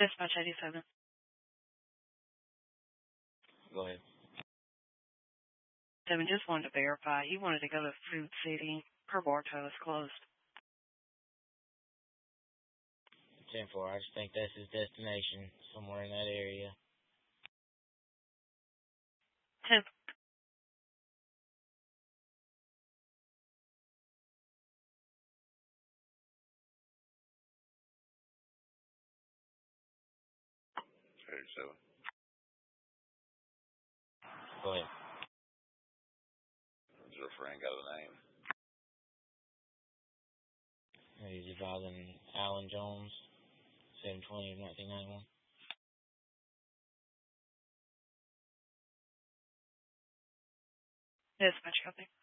Dispatch 87. Go ahead. 7 just wanted to verify. He wanted to go to Food City. Carbarto is closed. 10-4. I just think that's his destination, somewhere in that area. 10. Seven. Go ahead. Is your friend got a name? He's advising Alan Jones, 7/20 of 1991. Dispatch copy.